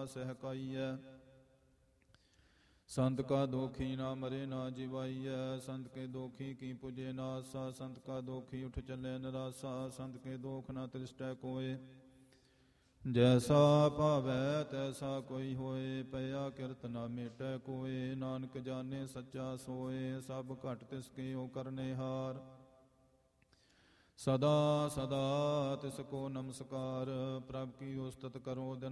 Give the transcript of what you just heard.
ਸਦਾ ਸਹਿਕਾਈਐ। ਸੰਤ ਕਾ ਦੋਖੀ ਨਾ ਮਰੇ ਨਾ ਜਿਵਾਈਐ। ਸੰਤ ਕੇ ਦੋਖੀ ਕੀ ਪੁਜੇ ਨਾਸਾ। ਸੰਤ ਕਾ ਦੋਖੀ ਉਠ ਚੱਲੇ ਨਰਾਸਾ। ਸੰਤ ਕੇ ਦੋਖ ਨਾ ਤ੍ਰਿਸ਼ਟੈ ਕੋਏ। ਜੈਸਾ ਭਾਵੈ ਤੈਸਾ ਕੋਈ ਹੋਏ। ਪਿਆ ਕਿਰਤ ਨਾ ਮੇਟੈ ਕੋਏ। ਨਾਨਕ ਜਾਣੇ ਸੱਚਾ ਸੋਏ। ਸਭ ਘਟ ਤਿਸ ਕੇ ਓ ਕਰਨੇ ਹਾਰ। ਸਦਾ ਸਦਾ ਤਿਸ ਕੋ ਨਮਸਕਾਰ। ਪ੍ਰਭ ਕੀ ਉਸਤਤ ਕਰੋ ਦਿਨ